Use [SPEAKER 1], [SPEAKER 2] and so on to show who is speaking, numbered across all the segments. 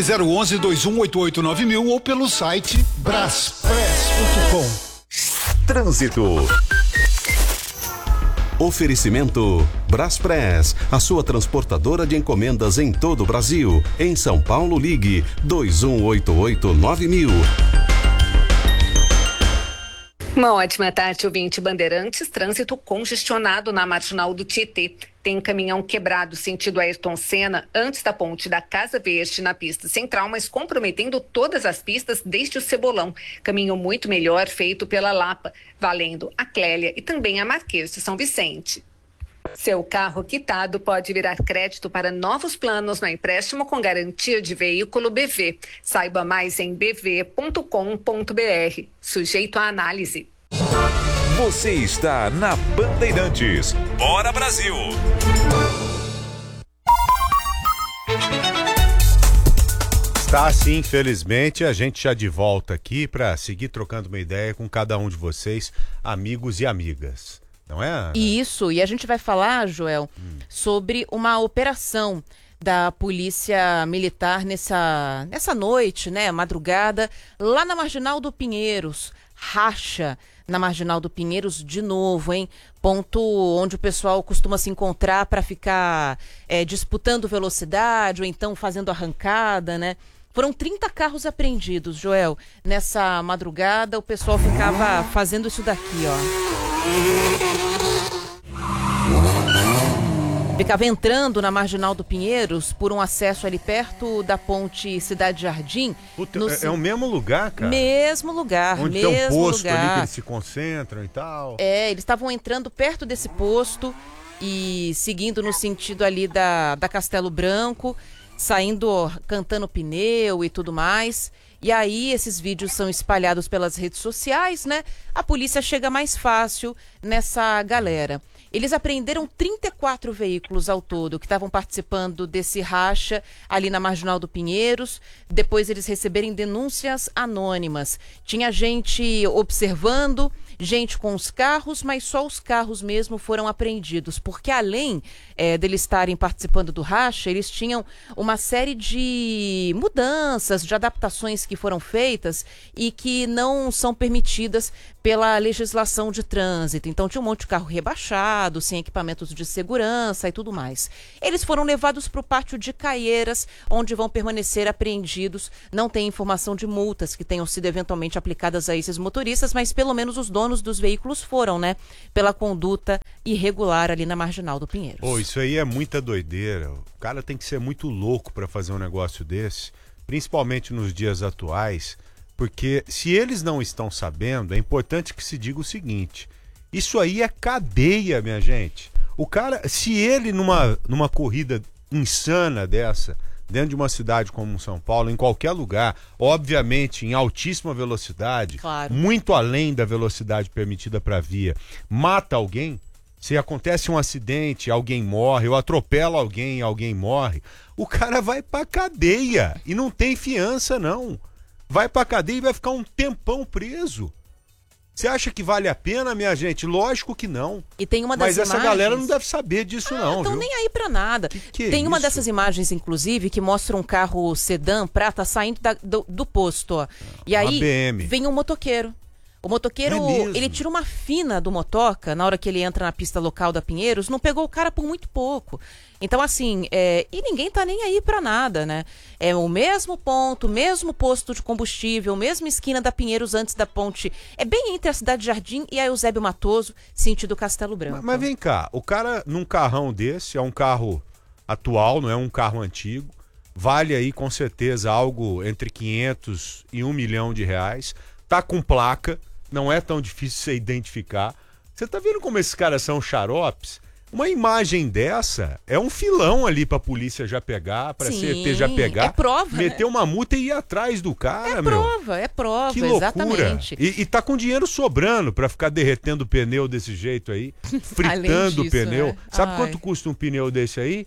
[SPEAKER 1] Ligue 011-2188-9000 ou pelo site braspress.com.
[SPEAKER 2] Trânsito. Oferecimento Braspress, a sua transportadora de encomendas em todo o Brasil. Em São Paulo, ligue 2188-9000.
[SPEAKER 3] Uma ótima tarde, ouvinte Bandeirantes. Trânsito congestionado na Marginal do Tietê. Tem caminhão quebrado sentido Ayrton Senna antes da ponte da Casa Verde na pista central, mas comprometendo todas as pistas desde o Cebolão. Caminho muito melhor feito pela Lapa, valendo a Clélia e também a Marquês de São Vicente. Seu carro quitado pode virar crédito para novos planos no empréstimo com garantia de veículo BV. Saiba mais em bv.com.br. Sujeito à análise.
[SPEAKER 4] Você está na Bandeirantes. Bora, Brasil!
[SPEAKER 5] Está sim, infelizmente, a gente já de volta aqui para seguir trocando uma ideia com cada um de vocês, amigos e amigas. Não é, Ana?
[SPEAKER 6] Isso, e a gente vai falar, Joel, sobre uma operação da Polícia Militar nessa noite, né, madrugada, lá na Marginal do Pinheiros. Racha na Marginal do Pinheiros de novo, hein? Ponto onde o pessoal costuma se encontrar para ficar disputando velocidade ou então fazendo arrancada, né? Foram 30 carros apreendidos, Joel. Nessa madrugada, o pessoal ficava fazendo isso daqui, ó. Ficava entrando na Marginal do Pinheiros por um acesso ali perto da ponte Cidade Jardim.
[SPEAKER 5] Puta, é o mesmo lugar, cara?
[SPEAKER 6] Mesmo lugar,
[SPEAKER 5] onde
[SPEAKER 6] mesmo
[SPEAKER 5] tem um posto
[SPEAKER 6] lugar.
[SPEAKER 5] ali que eles se concentram e tal.
[SPEAKER 6] Eles estavam entrando perto desse posto e seguindo no sentido ali da Castelo Branco, saindo, cantando pneu e tudo mais. E aí esses vídeos são espalhados pelas redes sociais, né? A polícia chega mais fácil nessa galera. Eles apreenderam 34 veículos ao todo que estavam participando desse racha ali na Marginal do Pinheiros, depois eles receberem denúncias anônimas. Tinha gente observando, gente com os carros, mas só os carros mesmo foram apreendidos, porque além deles estarem participando do racha, eles tinham uma série de mudanças, de adaptações que foram feitas e que não são permitidas pela legislação de trânsito. Então tinha um monte de carro rebaixado, sem equipamentos de segurança e tudo mais. Eles foram levados para o pátio de Caieiras, onde vão permanecer apreendidos. Não tem informação de multas que tenham sido eventualmente aplicadas a esses motoristas, mas pelo menos os donos dos veículos foram, né? Pela conduta irregular ali na Marginal do Pinheiros.
[SPEAKER 5] Pô, isso aí é muita doideira. O cara tem que ser muito louco para fazer um negócio desse, principalmente nos dias atuais, porque se eles não estão sabendo, é importante que se diga o seguinte: isso aí é cadeia, minha gente. O cara, se ele numa corrida insana dessa, dentro de uma cidade como São Paulo, em qualquer lugar, obviamente em altíssima velocidade,
[SPEAKER 6] claro,
[SPEAKER 5] muito além da velocidade permitida para a via, mata alguém, se acontece um acidente, alguém morre, ou atropela alguém, alguém morre, o cara vai pra cadeia e não tem fiança, não. Vai pra cadeia e vai ficar um tempão preso. Você acha que vale a pena, minha gente? Lógico que não.
[SPEAKER 6] E tem uma das
[SPEAKER 5] Mas essa
[SPEAKER 6] imagens...
[SPEAKER 5] galera não deve saber disso, não,
[SPEAKER 6] Então
[SPEAKER 5] viu?
[SPEAKER 6] nem aí pra nada.
[SPEAKER 5] Que
[SPEAKER 6] tem uma
[SPEAKER 5] isso?
[SPEAKER 6] dessas imagens, inclusive, que mostra um carro sedã prata saindo do posto, ó. E aí
[SPEAKER 5] BM.
[SPEAKER 6] vem um motoqueiro. O motoqueiro,
[SPEAKER 5] É mesmo?
[SPEAKER 6] ele tira uma fina do motoca na hora que ele entra na pista local da Pinheiros, não pegou o cara por muito pouco. Então, assim, e ninguém tá nem aí pra nada, né? É o mesmo ponto, mesmo posto de combustível, mesma esquina da Pinheiros antes da ponte. É bem entre a Cidade Jardim e a Eusébio Matoso, sentido Castelo Branco.
[SPEAKER 5] Mas vem cá, o cara num carrão desse, é um carro atual, não é um carro antigo, vale aí com certeza algo entre 500 e 1 milhão de reais, tá com placa, não é tão difícil você identificar. Você tá vendo como esses caras são xaropes? Uma imagem dessa é um filão ali pra polícia já pegar, pra CET já pegar.
[SPEAKER 6] É prova,
[SPEAKER 5] meter uma multa e ir atrás do cara, meu.
[SPEAKER 6] É prova,
[SPEAKER 5] Que loucura.
[SPEAKER 6] exatamente.
[SPEAKER 5] E tá com dinheiro sobrando pra ficar derretendo o pneu desse jeito aí, fritando o pneu.
[SPEAKER 6] Né?
[SPEAKER 5] Sabe quanto custa um pneu desse aí?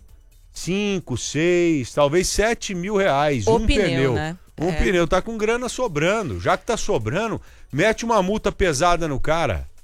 [SPEAKER 5] 5, 6, talvez 7 mil reais.
[SPEAKER 6] O
[SPEAKER 5] um
[SPEAKER 6] pneu, né?
[SPEAKER 5] Pneu tá com grana sobrando. Já que tá sobrando, mete uma multa pesada no cara.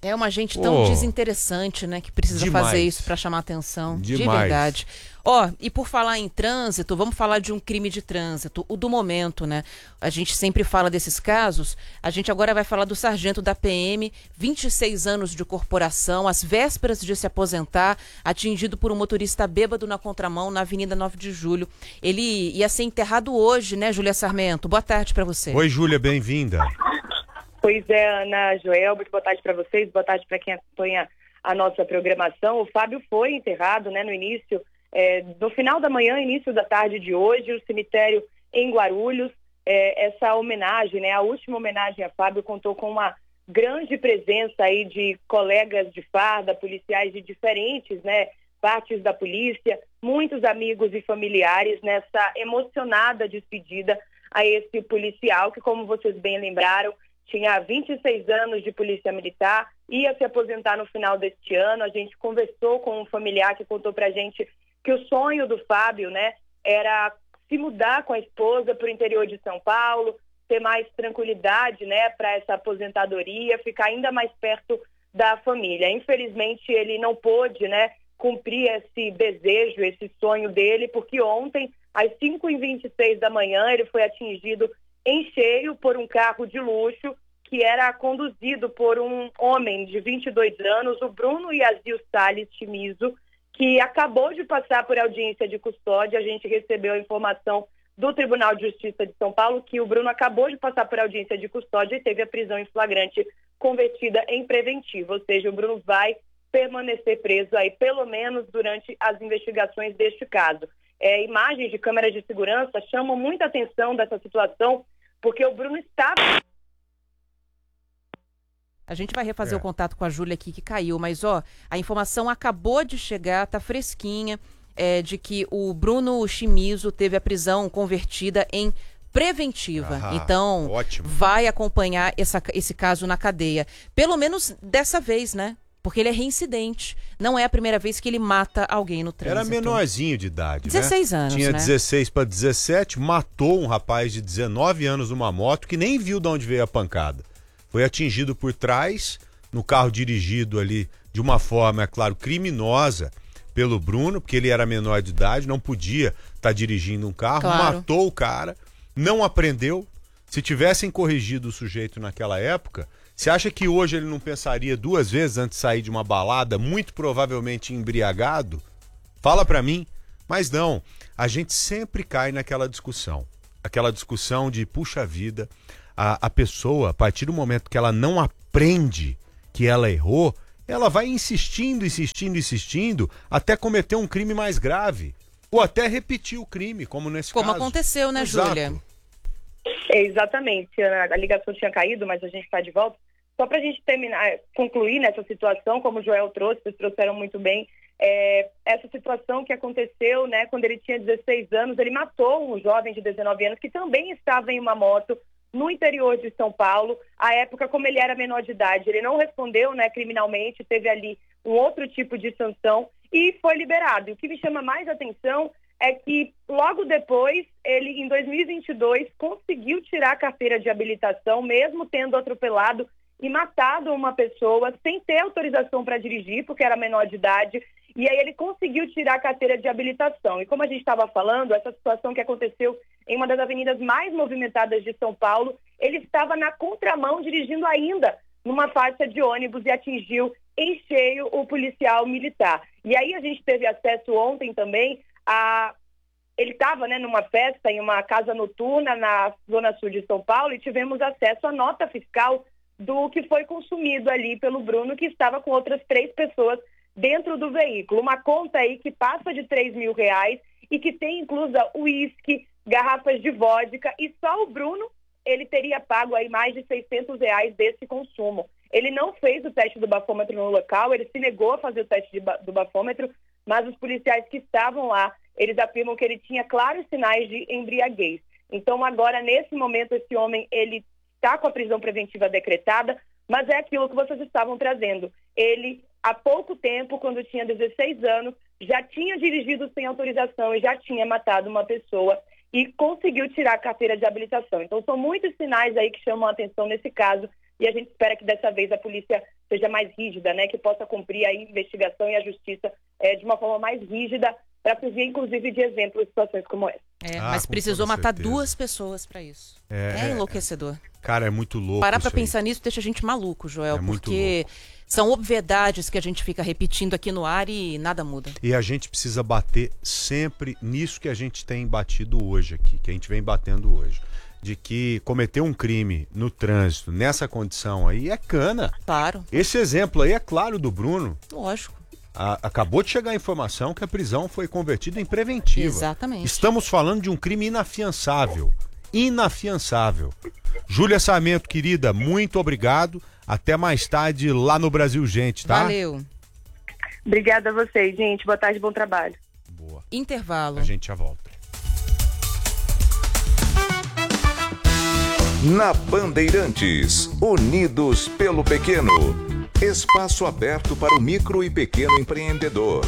[SPEAKER 6] É uma gente tão desinteressante, né, que precisa fazer isso para chamar atenção. De verdade. E por falar em trânsito, vamos falar de um crime de trânsito, o do momento, né? A gente sempre fala desses casos, a gente agora vai falar do sargento da PM, 26 anos de corporação, às vésperas de se aposentar, atingido por um motorista bêbado na contramão na Avenida 9 de Julho. Ele ia ser enterrado hoje, né, Júlia Sarmento? Boa tarde para você.
[SPEAKER 5] Oi, Júlia, bem-vinda.
[SPEAKER 7] Pois é, Ana, Joel, muito boa tarde para vocês, boa tarde para quem acompanha a nossa programação. O Fábio foi enterrado, né, no final da manhã, início da tarde de hoje, o cemitério em Guarulhos. Essa homenagem, né, a última homenagem a Fábio, contou com uma grande presença aí de colegas de farda, policiais de diferentes, né, partes da polícia, muitos amigos e familiares nessa emocionada despedida a esse policial que, como vocês bem lembraram, tinha 26 anos de polícia militar, ia se aposentar no final deste ano. A gente conversou com um familiar que contou pra gente que o sonho do Fábio, né, era se mudar com a esposa para o interior de São Paulo, ter mais tranquilidade, né, para essa aposentadoria, ficar ainda mais perto da família. Infelizmente, ele não pôde, né, cumprir esse desejo, esse sonho dele, porque ontem, às 5h26 da manhã, ele foi atingido em cheio por um carro de luxo que era conduzido por um homem de 22 anos, o Bruno Yazil Salles Chimizo, que acabou de passar por audiência de custódia. A gente recebeu a informação do Tribunal de Justiça de São Paulo que o Bruno acabou de passar por audiência de custódia e teve a prisão em flagrante convertida em preventiva, ou seja, o Bruno vai permanecer preso aí pelo menos durante as investigações deste caso. Imagens de câmeras de segurança chamam muita atenção dessa situação, porque o Bruno estava...
[SPEAKER 6] A gente vai refazer o contato com a Júlia aqui, que caiu, mas a informação acabou de chegar, tá fresquinha, de que o Bruno Chimizo teve a prisão convertida em preventiva. Então, ótimo. Vai acompanhar esse caso na cadeia. Pelo menos dessa vez, né? Porque ele é reincidente. Não é a primeira vez que ele mata alguém no trânsito.
[SPEAKER 5] Era menorzinho de idade,
[SPEAKER 6] 16 anos,
[SPEAKER 5] Tinha
[SPEAKER 6] né?
[SPEAKER 5] 16 para 17, matou um rapaz de 19 anos numa moto que nem viu de onde veio a pancada. Foi atingido por trás, no carro dirigido ali de uma forma, é claro, criminosa pelo Bruno, porque ele era menor de idade, não podia estar dirigindo um carro, matou o cara, não aprendeu. Se tivessem corrigido o sujeito naquela época, você acha que hoje ele não pensaria duas vezes antes de sair de uma balada, muito provavelmente embriagado? Fala pra mim. Mas não, a gente sempre cai naquela discussão. Aquela discussão de, puxa vida, a pessoa, a partir do momento que ela não aprende que ela errou, ela vai insistindo, até cometer um crime mais grave. Ou até repetir o crime, como nesse caso.
[SPEAKER 6] Como aconteceu, né, Júlia?
[SPEAKER 7] Exatamente. A ligação tinha caído, mas a gente está de volta. Só para a gente concluir nessa situação, como o Joel trouxe, vocês trouxeram muito bem, essa situação que aconteceu, né, quando ele tinha 16 anos, ele matou um jovem de 19 anos que também estava em uma moto no interior de São Paulo. À época, como ele era menor de idade, ele não respondeu, né, criminalmente, teve ali um outro tipo de sanção e foi liberado. E o que me chama mais atenção é que logo depois, ele, em 2022, conseguiu tirar a carteira de habilitação, mesmo tendo atropelado e matado uma pessoa sem ter autorização para dirigir, porque era menor de idade, e aí ele conseguiu tirar a carteira de habilitação. E como a gente estava falando, essa situação que aconteceu em uma das avenidas mais movimentadas de São Paulo, ele estava na contramão, dirigindo ainda numa faixa de ônibus e atingiu em cheio o policial militar. E aí a gente teve acesso ontem também ele estava, né, numa festa em uma casa noturna na zona sul de São Paulo e tivemos acesso à nota fiscal do que foi consumido ali pelo Bruno, que estava com outras 3 pessoas dentro do veículo. Uma conta aí que passa de R$3.000 e que tem inclusa uísque, garrafas de vodka, e só o Bruno, ele teria pago aí mais de R$600 desse consumo. Ele não fez o teste do bafômetro no local, ele se negou a fazer o teste do bafômetro, mas os policiais que estavam lá, eles afirmam que ele tinha claros sinais de embriaguez. Então agora, nesse momento, esse homem, ele está com a prisão preventiva decretada, mas é aquilo que vocês estavam trazendo. Ele, há pouco tempo, quando tinha 16 anos, já tinha dirigido sem autorização e já tinha matado uma pessoa e conseguiu tirar a carteira de habilitação. Então são muitos sinais aí que chamam a atenção nesse caso e a gente espera que dessa vez a polícia seja mais rígida, né, que possa cumprir a investigação e a justiça de uma forma mais rígida, para fugir, inclusive, de exemplos de situações como essa.
[SPEAKER 6] Mas precisou matar 2 pessoas para isso. É enlouquecedor.
[SPEAKER 5] Cara, é muito louco.
[SPEAKER 6] Parar para pensar nisso deixa a gente maluco, Joel, porque são obviedades que a gente fica repetindo aqui no ar e nada muda.
[SPEAKER 5] E a gente precisa bater sempre nisso que a gente tem batido hoje aqui, que a gente vem batendo hoje. De que cometer um crime no trânsito, nessa condição aí, é cana.
[SPEAKER 6] Claro.
[SPEAKER 5] Esse exemplo aí é claro do Bruno.
[SPEAKER 6] Lógico.
[SPEAKER 5] Acabou de chegar a informação que a prisão foi convertida em preventiva.
[SPEAKER 6] Exatamente.
[SPEAKER 5] Estamos falando de um crime inafiançável. Inafiançável. Júlia Sarmento, querida, muito obrigado. Até mais tarde lá no Brasil Gente, tá?
[SPEAKER 6] Valeu.
[SPEAKER 7] Obrigada a vocês, gente. Boa tarde, bom trabalho.
[SPEAKER 5] Boa.
[SPEAKER 6] Intervalo.
[SPEAKER 5] A gente já volta.
[SPEAKER 4] Na Bandeirantes, unidos pelo pequeno. Espaço aberto para o micro e pequeno empreendedor.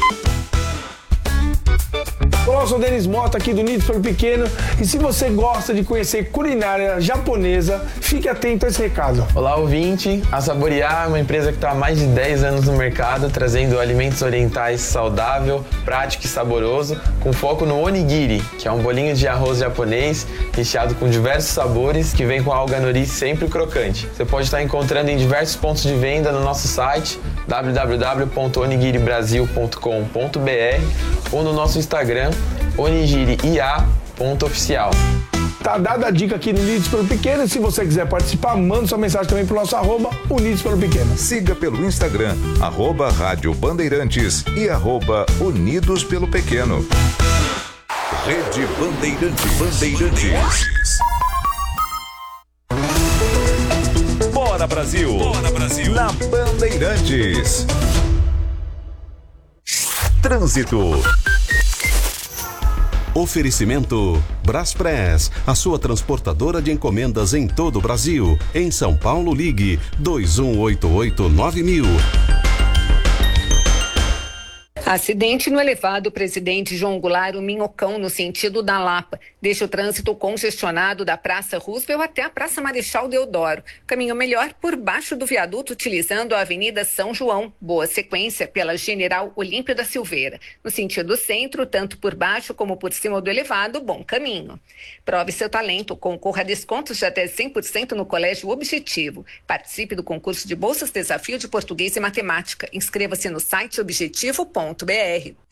[SPEAKER 8] Olá, eu sou o Denis Mota aqui do Unidos pelo Pequeno, e se você gosta de conhecer culinária japonesa, fique atento a esse recado.
[SPEAKER 9] Olá, ouvinte. A Saborear é uma empresa que está há mais de 10 anos no mercado, trazendo alimentos orientais saudável, prático e saboroso, com foco no onigiri, que é um bolinho de arroz japonês recheado com diversos sabores, que vem com a alga nori sempre crocante. Você pode estar encontrando em diversos pontos de venda no nosso site www.onigiribrasil.com.br ou no nosso Instagram onigiriia.oficial.
[SPEAKER 8] Tá dada a dica aqui no Unidos pelo Pequeno. Se você quiser participar, manda sua mensagem também pro nosso @Unidos pelo Pequeno.
[SPEAKER 4] Siga pelo Instagram, @Rádio Bandeirantes e @Unidos pelo Pequeno. Rede Bandeirantes. Bora Brasil! Bora Brasil! Na Bandeirantes. Trânsito.
[SPEAKER 2] Oferecimento Braspress, a sua transportadora de encomendas em todo o Brasil. Em São Paulo, ligue 2188-9000.
[SPEAKER 3] Acidente no elevado Presidente João Goulart, o Minhocão, no sentido da Lapa. Deixa o trânsito congestionado da Praça Roosevelt até a Praça Marechal Deodoro. Caminho melhor por baixo do viaduto, utilizando a Avenida São João. Boa sequência pela General Olímpio da Silveira. No sentido centro, tanto por baixo como por cima do elevado, bom caminho. Prove seu talento, concorra a descontos de até 100% no Colégio Objetivo. Participe do concurso de Bolsas Desafio de Português e Matemática. Inscreva-se no site objetivo.br.